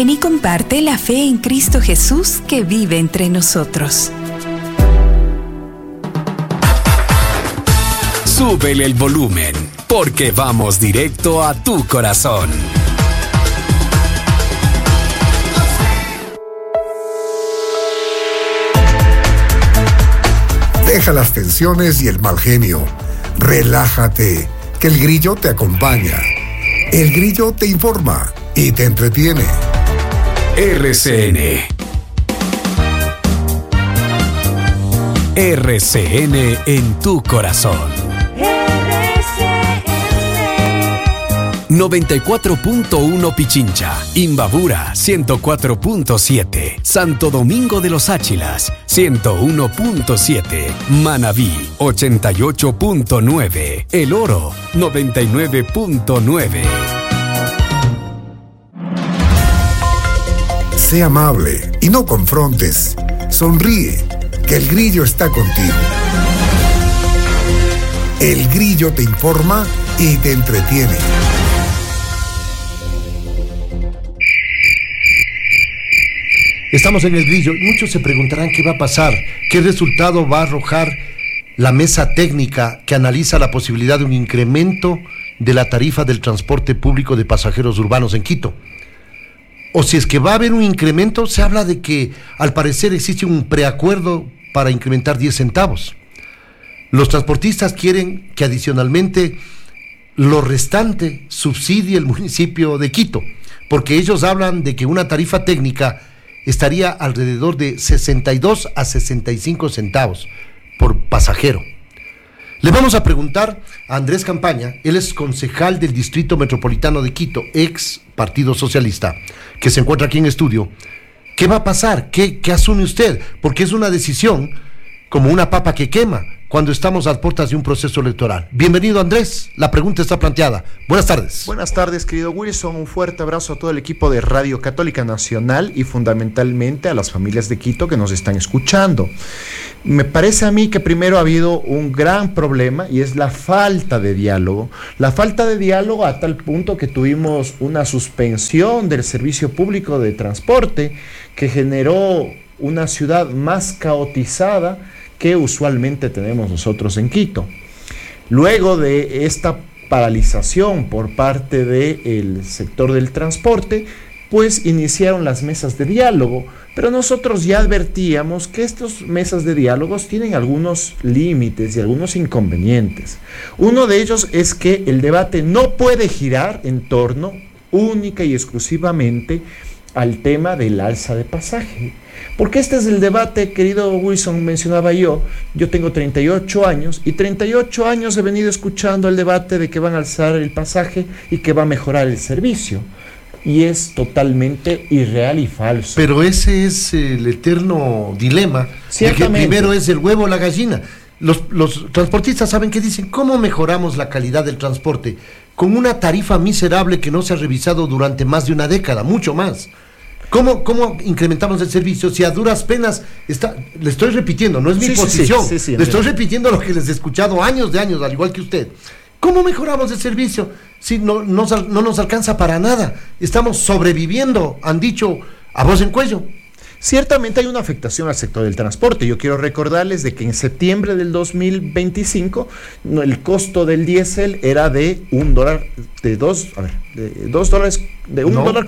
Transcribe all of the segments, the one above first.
Ven y comparte la fe en Cristo Jesús que vive entre nosotros. Súbele el volumen, porque vamos directo a tu corazón. Deja las tensiones y el mal genio. Relájate, que el grillo te acompaña. El grillo te informa y te entretiene. RCN. RCN en tu corazón. 94.1 Pichincha, Imbabura 104.7, Santo Domingo de los Áchilas 101.7, Manabí 88.9, El Oro 99.9. Sé amable y no confrontes. Sonríe, que el grillo está contigo. El grillo te informa y te entretiene. Estamos en el grillo. Muchos se preguntarán qué va a pasar, qué resultado va a arrojar la mesa técnica que analiza la posibilidad de un incremento de la tarifa del transporte público de pasajeros urbanos en Quito. O si es que va a haber un incremento, se habla de que al parecer existe un preacuerdo para incrementar 10 centavos. Los transportistas quieren que adicionalmente lo restante subsidie el municipio de Quito, porque ellos hablan de que una tarifa técnica estaría alrededor de 62 a 65 centavos por pasajero. Le vamos a preguntar a Andrés Campaña, él es concejal del Distrito Metropolitano de Quito, ex Partido Socialista, que se encuentra aquí en estudio. ¿Qué va a pasar? ¿Qué asume usted? Porque es una decisión como una papa que quema cuando estamos a puertas de un proceso electoral. Bienvenido, Andrés. La pregunta está planteada. Buenas tardes. Buenas tardes, querido Wilson. Un fuerte abrazo a todo el equipo de Radio Católica Nacional y fundamentalmente a las familias de Quito que nos están escuchando. Me parece a mí que primero ha habido un gran problema y es la falta de diálogo. La falta de diálogo a tal punto que tuvimos una suspensión del servicio público de transporte que generó una ciudad más caotizada que usualmente tenemos nosotros en Quito. Luego de esta paralización por parte del sector del transporte, pues iniciaron las mesas de diálogo, pero nosotros ya advertíamos que estas mesas de diálogos tienen algunos límites y algunos inconvenientes. Uno de ellos es que el debate no puede girar en torno única y exclusivamente al tema del alza de pasaje. Porque este es el debate, querido Wilson, mencionaba yo tengo 38 años y 38 años he venido escuchando el debate de que van a alzar el pasaje y que va a mejorar el servicio. Y es totalmente irreal y falso. Pero ese es el eterno dilema, de que primero es el huevo o la gallina. Los transportistas saben que dicen, ¿cómo mejoramos la calidad del transporte? Con una tarifa miserable que no se ha revisado durante más de una década, mucho más. ¿Cómo incrementamos el servicio? Si a duras penas le estoy repitiendo, no es mi posición, le estoy repitiendo lo que les he escuchado años de años, al igual que usted. ¿Cómo mejoramos el servicio si no nos alcanza para nada? Estamos sobreviviendo, han dicho a voz en cuello. Ciertamente hay una afectación al sector del transporte. Yo quiero recordarles de que en septiembre del 2025 el costo del diésel era de $1, de $2, de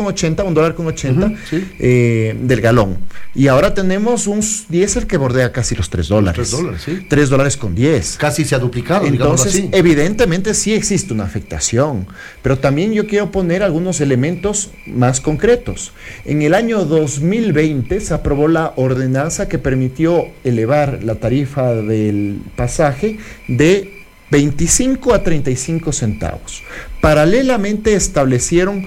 $1.80 sí. Del galón. Y ahora tenemos un diésel que bordea casi los $3. $3, sí. $3.10. Casi se ha duplicado. Entonces, así. Evidentemente sí existe una afectación, pero también yo quiero poner algunos elementos más concretos. En el año 2020 se aprobó la ordenanza que permitió elevar la tarifa del pasaje de 25 a 35 centavos. Paralelamente establecieron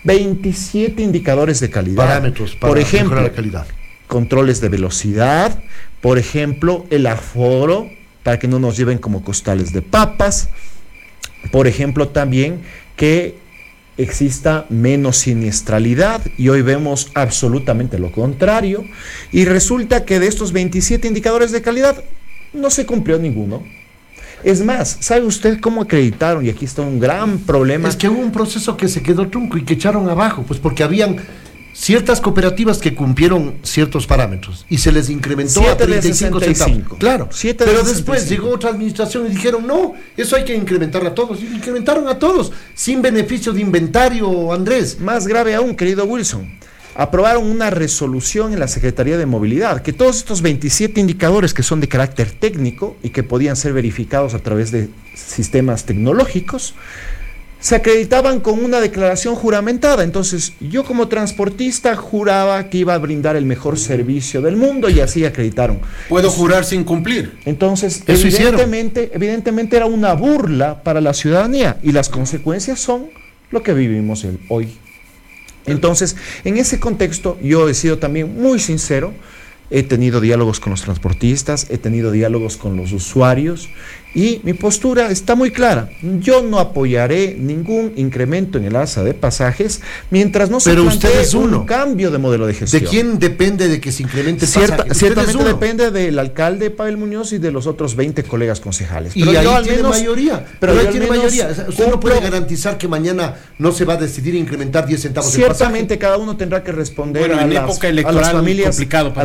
27 indicadores de calidad. Parámetros para mejorar la calidad. Controles de velocidad, por ejemplo, el aforo, para que no nos lleven como costales de papas. Por ejemplo, también que exista menos siniestralidad, y hoy vemos absolutamente lo contrario, y resulta que de estos 27 indicadores de calidad no se cumplió ninguno. Es más, ¿sabe usted cómo acreditaron? Y aquí está un gran problema. Es que hubo un proceso que se quedó trunco y que echaron abajo, pues porque habían ciertas cooperativas que cumplieron ciertos parámetros y se les incrementó a 35 centavos. Claro, pero después llegó otra administración y dijeron, no, eso hay que incrementar a todos. Y incrementaron a todos, sin beneficio de inventario, Andrés. Más grave aún, querido Wilson, aprobaron una resolución en la Secretaría de Movilidad, que todos estos 27 indicadores que son de carácter técnico y que podían ser verificados a través de sistemas tecnológicos, se acreditaban con una declaración juramentada. Entonces, yo como transportista juraba que iba a brindar el mejor servicio del mundo y así acreditaron. ¿Puedo jurar sin cumplir? Entonces, Eso evidentemente era una burla para la ciudadanía y las consecuencias son lo que vivimos hoy. Entonces, en ese contexto, yo he sido también muy sincero. He tenido diálogos con los transportistas, he tenido diálogos con los usuarios y mi postura está muy clara. Yo no apoyaré ningún incremento en el alza de pasajes mientras no se plantee un cambio de modelo de gestión. ¿De quién depende de que se incremente el pasaje? Ciertamente depende del alcalde Pavel Muñoz y de los otros 20 colegas concejales. Pero ahí tiene mayoría. Pero ahí tiene mayoría. Usted no puede garantizar que mañana no se va a decidir incrementar 10 centavos de pasaje. Ciertamente cada uno tendrá que responder a las familias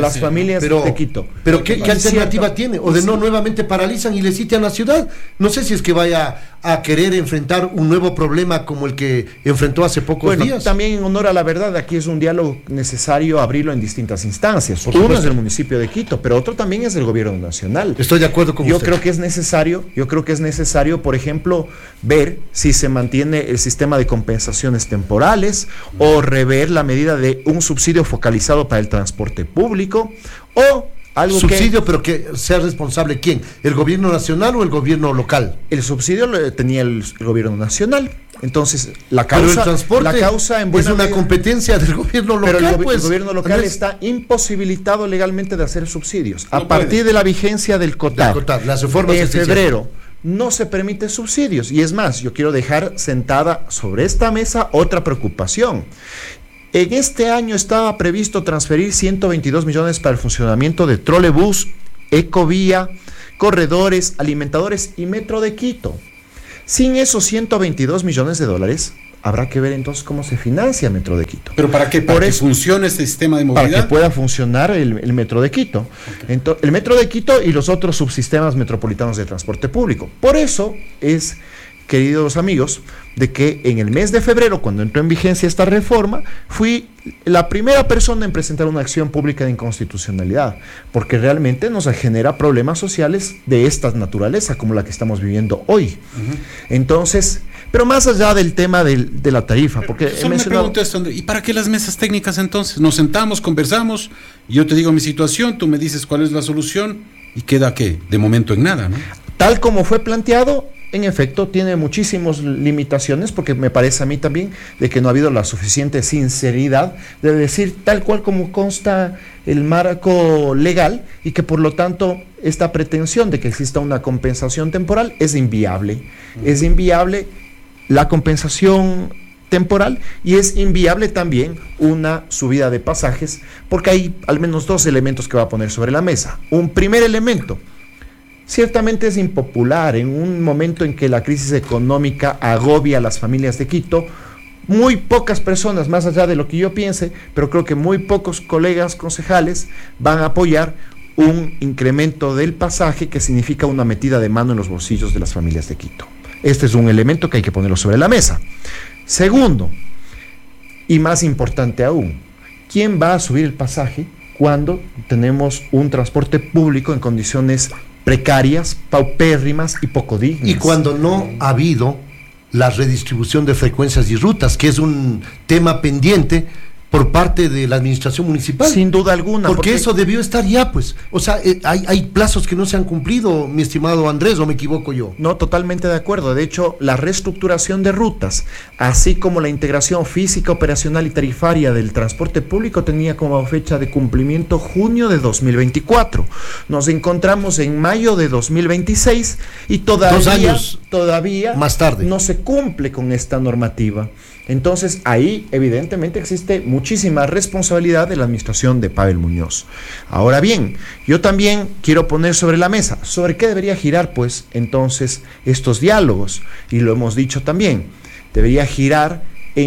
de Quito. Pero ¿qué alternativa tiene? O de no, nuevamente paralizan y le sitian la ciudad. No sé si es que vaya a querer enfrentar un nuevo problema como el que enfrentó hace pocos días. También en honor a la verdad, aquí es un diálogo necesario abrirlo en distintas instancias. Uno es del municipio de Quito, pero otro también es del gobierno nacional. Estoy de acuerdo con usted. Yo creo que es necesario, por ejemplo, ver si se mantiene el sistema de compensaciones temporales o rever la medida de un subsidio focalizado para el transporte público o algo subsidio, pero que sea responsable ¿quién? ¿El gobierno nacional o el gobierno local? El subsidio lo tenía el gobierno nacional. Entonces, la causa, pero el transporte en buena es una competencia del gobierno local. Pero el gobierno local está imposibilitado legalmente de hacer subsidios. A partir de la vigencia del COTAD, las reformas de febrero, no se permite subsidios. Y es más, yo quiero dejar sentada sobre esta mesa otra preocupación. En este año estaba previsto transferir 122 millones para el funcionamiento de trolebús, ecovía, corredores, alimentadores y metro de Quito. Sin esos 122 millones de dólares, habrá que ver entonces cómo se financia el metro de Quito. ¿Pero para qué? ¿Para que funcione este sistema de movilidad? Para que pueda funcionar el metro de Quito. Entonces, el metro de Quito y los otros subsistemas metropolitanos de transporte público. Por eso es, queridos amigos, de que en el mes de febrero, cuando entró en vigencia esta reforma, fui la primera persona en presentar una acción pública de inconstitucionalidad, porque realmente nos genera problemas sociales de esta naturaleza, como la que estamos viviendo hoy. Entonces, pero más allá del tema de la tarifa, porque solo me pregunto esto, ¿y para qué las mesas técnicas entonces? Nos sentamos, conversamos, y yo te digo mi situación, tú me dices cuál es la solución, y queda ¿qué? De momento en nada, ¿no? Tal como fue planteado, en efecto, tiene muchísimas limitaciones, porque me parece a mí también de que no ha habido la suficiente sinceridad de decir tal cual como consta el marco legal y que por lo tanto esta pretensión de que exista una compensación temporal es inviable. Es inviable la compensación temporal y es inviable también una subida de pasajes, porque hay al menos dos elementos que va a poner sobre la mesa. Un primer elemento: ciertamente es impopular en un momento en que la crisis económica agobia a las familias de Quito. Muy pocas personas, más allá de lo que yo piense, pero creo que muy pocos colegas concejales van a apoyar un incremento del pasaje que significa una metida de mano en los bolsillos de las familias de Quito. Este es un elemento que hay que ponerlo sobre la mesa. Segundo, y más importante aún, ¿quién va a subir el pasaje cuando tenemos un transporte público en condiciones precarias, paupérrimas y poco dignas? Y cuando no ha habido la redistribución de frecuencias y rutas, que es un tema pendiente por parte de la administración municipal. Sin duda alguna. Porque eso debió estar ya, pues. O sea, hay plazos que no se han cumplido, mi estimado Andrés, ¿o me equivoco yo? No, totalmente de acuerdo. De hecho, la reestructuración de rutas, así como la integración física, operacional y tarifaria del transporte público, tenía como fecha de cumplimiento junio de 2024. Nos encontramos en mayo de 2026 y todavía, 2 años más tarde no se cumple con esta normativa. Entonces, ahí evidentemente existe muchísima responsabilidad de la administración de Pavel Muñoz. Ahora bien, yo también quiero poner sobre la mesa, ¿sobre qué debería girar, pues, entonces, estos diálogos? Y lo hemos dicho también, debería girar en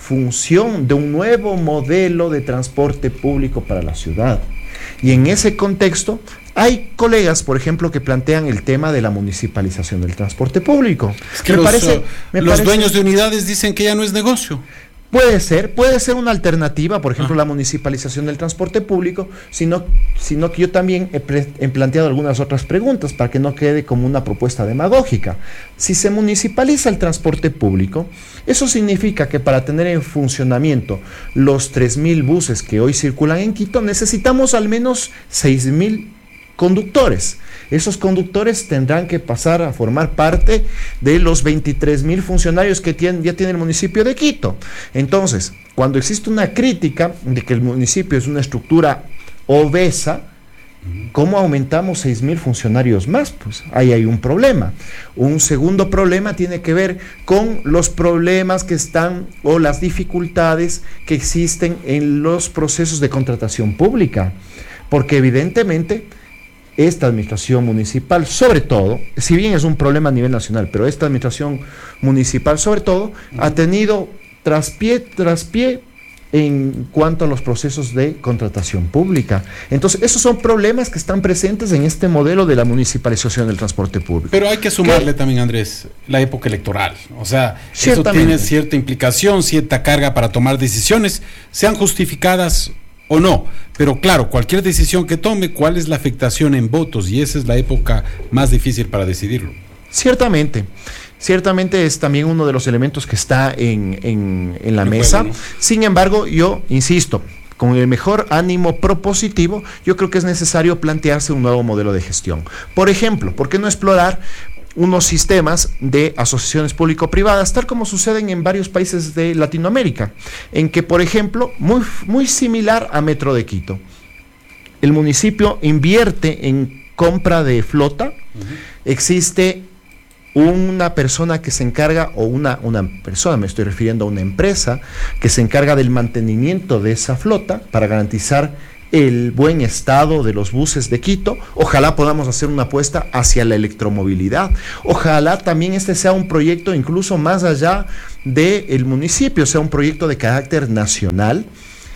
función de un nuevo modelo de transporte público para la ciudad. Y en ese contexto, hay colegas, por ejemplo, que plantean el tema de la municipalización del transporte público. Es que los dueños de unidades dicen que ya no es negocio. Puede ser una alternativa, por ejemplo, la municipalización del transporte público, sino que yo también he planteado algunas otras preguntas para que no quede como una propuesta demagógica. Si se municipaliza el transporte público, eso significa que para tener en funcionamiento los 3.000 buses que hoy circulan en Quito, necesitamos al menos 6.000 conductores. Esos conductores tendrán que pasar a formar parte de los 23.000 funcionarios que ya tiene el municipio de Quito. Entonces, cuando existe una crítica de que el municipio es una estructura obesa, ¿cómo aumentamos 6.000 funcionarios más? Pues ahí hay un problema. Un segundo problema tiene que ver con los problemas que están o las dificultades que existen en los procesos de contratación pública, porque evidentemente esta administración municipal, sobre todo, si bien es un problema a nivel nacional, pero esta administración municipal, sobre todo, ha tenido traspié en cuanto a los procesos de contratación pública. Entonces, esos son problemas que están presentes en este modelo de la municipalización del transporte público. Pero hay que sumarle también, Andrés, la época electoral. O sea, eso tiene cierta implicación, cierta carga para tomar decisiones, sean justificadas o no, pero claro, cualquier decisión que tome, ¿cuál es la afectación en votos? Y esa es la época más difícil para decidirlo. Ciertamente es también uno de los elementos que está en la mesa. Juego, ¿no? Sin embargo, yo insisto, con el mejor ánimo propositivo, yo creo que es necesario plantearse un nuevo modelo de gestión. Por ejemplo, ¿por qué no explorar unos sistemas de asociaciones público-privadas, tal como suceden en varios países de Latinoamérica, en que, por ejemplo, muy similar a Metro de Quito, el municipio invierte en compra de flota, existe una persona que se encarga, o una persona, me estoy refiriendo a una empresa, que se encarga del mantenimiento de esa flota para garantizar el buen estado de los buses de Quito. Ojalá podamos hacer una apuesta hacia la electromovilidad. Ojalá también este sea un proyecto incluso más allá del municipio, sea un proyecto de carácter nacional.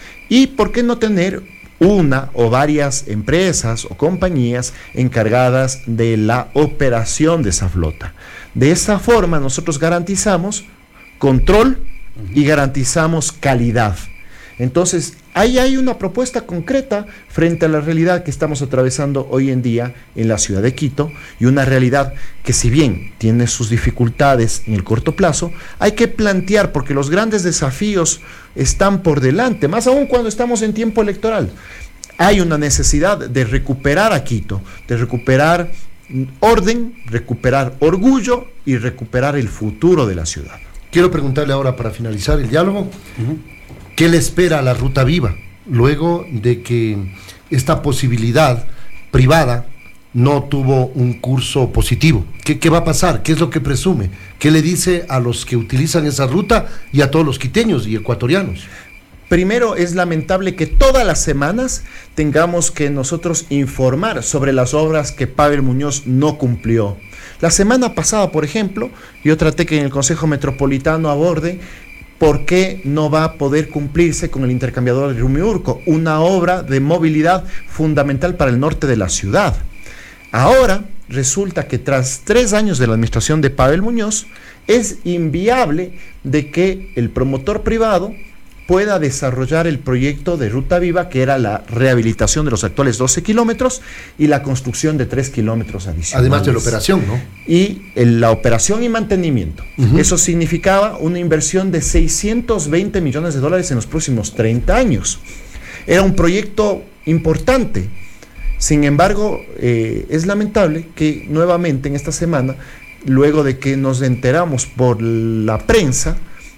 Y ¿por qué no tener una o varias empresas o compañías encargadas de la operación de esa flota? De esa forma nosotros garantizamos control y garantizamos calidad. Entonces, ahí hay una propuesta concreta frente a la realidad que estamos atravesando hoy en día en la ciudad de Quito, y una realidad que, si bien tiene sus dificultades en el corto plazo, hay que plantear, porque los grandes desafíos están por delante, más aún cuando estamos en tiempo electoral. Hay una necesidad de recuperar a Quito, de recuperar orden, recuperar orgullo y recuperar el futuro de la ciudad. Quiero preguntarle ahora, para finalizar el diálogo, ¿qué le espera a la Ruta Viva luego de que esta posibilidad privada no tuvo un curso positivo? ¿Qué va a pasar? ¿Qué es lo que presume? ¿Qué le dice a los que utilizan esa ruta y a todos los quiteños y ecuatorianos? Primero, es lamentable que todas las semanas tengamos que nosotros informar sobre las obras que Pavel Muñoz no cumplió. La semana pasada, por ejemplo, yo traté que en el Consejo Metropolitano aborde ¿por qué no va a poder cumplirse con el intercambiador de Rumiurco? Una obra de movilidad fundamental para el norte de la ciudad. Ahora resulta que tras 3 años de la administración de Pavel Muñoz, es inviable de que el promotor privado pueda desarrollar el proyecto de Ruta Viva, que era la rehabilitación de los actuales 12 kilómetros y la construcción de 3 kilómetros adicionales. Además de la operación, ¿no? Y la operación y mantenimiento. Eso significaba una inversión de $620 millones en los próximos 30 años. Era un proyecto importante. Sin embargo, es lamentable que nuevamente en esta semana, luego de que nos enteramos por la prensa,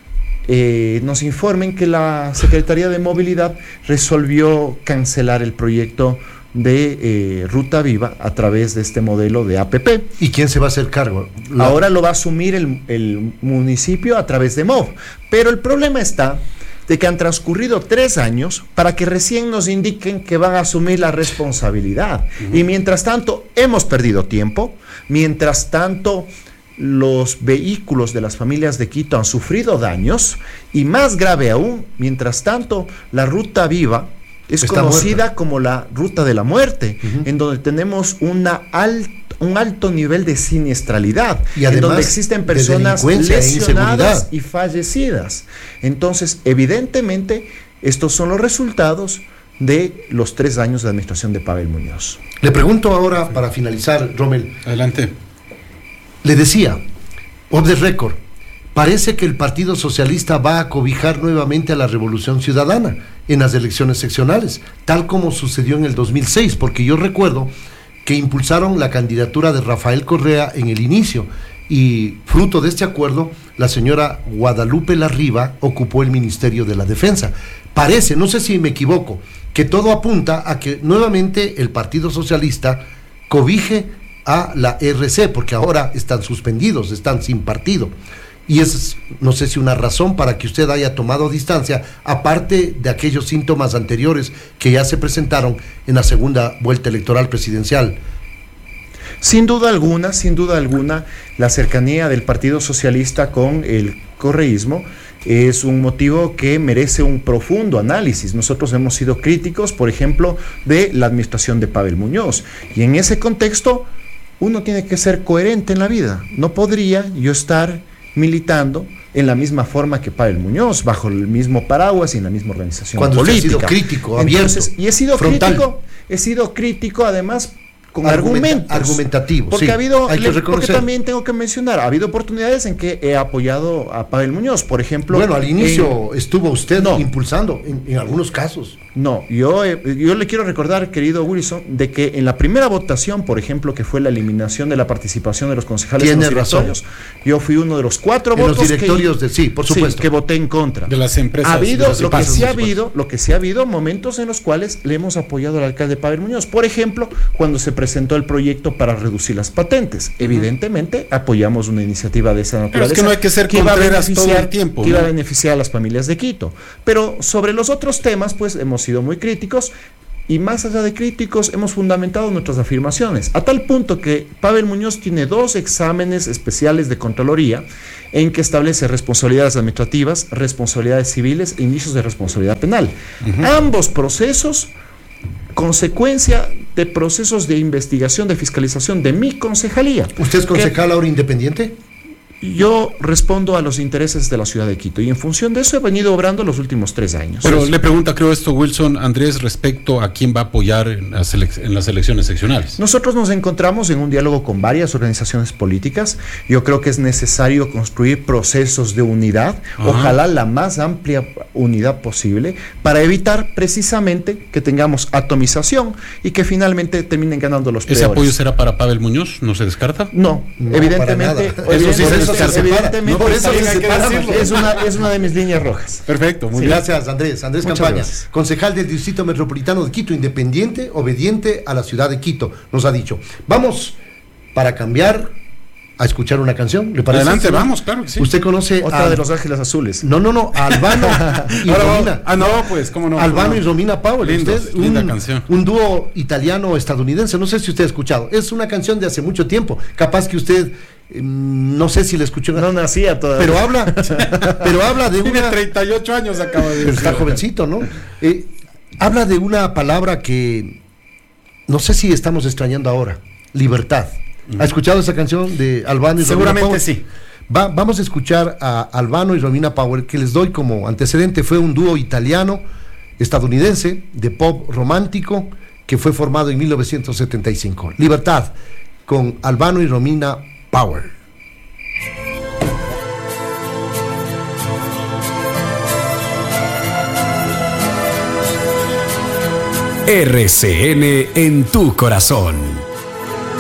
nos informen que la Secretaría de Movilidad resolvió cancelar el proyecto de Ruta Viva a través de este modelo de APP. ¿Y quién se va a hacer cargo? Ahora lo va a asumir el municipio a través de MOV. Pero el problema está de que han transcurrido 3 años para que recién nos indiquen que van a asumir la responsabilidad. Y mientras tanto hemos perdido tiempo, mientras tanto los vehículos de las familias de Quito han sufrido daños y, más grave aún, mientras tanto, la ruta viva es conocida como la ruta de la muerte, en donde tenemos un alto nivel de siniestralidad, y además en donde existen personas lesionadas y fallecidas. Entonces, evidentemente, estos son los resultados de los 3 años de administración de Pavel Muñoz. Le pregunto ahora, para finalizar, Rommel. Adelante. Le decía, off the record, parece que el Partido Socialista va a cobijar nuevamente a la Revolución Ciudadana en las elecciones seccionales, tal como sucedió en el 2006, porque yo recuerdo que impulsaron la candidatura de Rafael Correa en el inicio, y fruto de este acuerdo, la señora Guadalupe Larriba ocupó el Ministerio de la Defensa. Parece, no sé si me equivoco, que todo apunta a que nuevamente el Partido Socialista cobije a la RC, porque ahora están suspendidos, están sin partido. Y es, no sé si una razón para que usted haya tomado distancia, aparte de aquellos síntomas anteriores que ya se presentaron en la segunda vuelta electoral presidencial. Sin duda alguna, la cercanía del Partido Socialista con el correísmo es un motivo que merece un profundo análisis. Nosotros hemos sido críticos, por ejemplo, de la administración de Pavel Muñoz, y en ese contexto uno tiene que ser coherente en la vida. No podría yo estar militando en la misma forma que Pavel Muñoz, bajo el mismo paraguas y en la misma organización política. Cuando usted ha sido crítico, abierto, entonces, y he sido crítico además con argumentativos. Porque sí, ha habido, hay que reconocer. porque también tengo que mencionar, ha habido oportunidades en que he apoyado a Pavel Muñoz, por ejemplo. Bueno, al inicio estuvo usted impulsando en algunos casos. No, yo le quiero recordar, querido Wilson, de que en la primera votación, por ejemplo, que fue la eliminación de la participación de los concejales en los directorios, yo fui uno de los 4 votos los directorios por supuesto, que voté en contra. De las empresas. Lo que sí ha habido momentos en los cuales le hemos apoyado al alcalde Pavel Muñoz. Por ejemplo, cuando se presentó el proyecto para reducir las patentes. Evidentemente, apoyamos una iniciativa de esa naturaleza. Pero es que no hay que ser contreras todo el tiempo, que iba a beneficiar a las familias de Quito. Pero sobre los otros temas, pues hemos sido muy críticos, y más allá de críticos hemos fundamentado nuestras afirmaciones, a tal punto que Pavel Muñoz tiene 2 exámenes especiales de Contraloría en que establece responsabilidades administrativas, responsabilidades civiles e indicios de responsabilidad penal. Ambos procesos, consecuencia de procesos de investigación, de fiscalización de mi concejalía. ¿Usted es concejal ahora independiente? Yo respondo a los intereses de la ciudad de Quito, y en función de eso he venido obrando los últimos 3 años. Pero le pregunta, creo esto, Wilson Andrés, respecto a quién va a apoyar en las elecciones seccionales. Nosotros nos encontramos en un diálogo con varias organizaciones políticas. Yo creo que es necesario construir procesos de unidad, ojalá la más amplia unidad posible, para evitar precisamente que tengamos atomización y que finalmente terminen ganando los peores. ¿Ese apoyo será para Pavel Muñoz? ¿No se descarta? No, evidentemente. Evidentemente, es una de mis líneas rojas. Perfecto, muy gracias, Andrés Campaña, gracias. Concejal del Distrito Metropolitano de Quito, independiente, obediente a la ciudad de Quito, nos ha dicho. Vamos, para cambiar, a escuchar una canción, ¿le parece? Adelante, vamos, claro que sí. ¿Usted conoce otra de Los Ángeles Azules? No, a Albano y Romina. ¿Cómo no? Albano y Romina Powell. Linda canción. Un dúo italiano-estadounidense, no sé si usted ha escuchado. Es una canción de hace mucho tiempo, capaz que usted... no sé si la escuchó. No nacía todavía. Pero habla de Tiene 38 años acaba de decir. Está jovencito, ¿no? Habla de una palabra que no sé si estamos extrañando ahora. Libertad. ¿Ha escuchado esa canción de Albano y Romina Powell? Seguramente sí. Vamos a escuchar a Albano y Romina Powell, que les doy como antecedente. Fue un dúo italiano-estadounidense de pop romántico que fue formado en 1975. Libertad, con Albano y Romina Powell. RCN en tu corazón.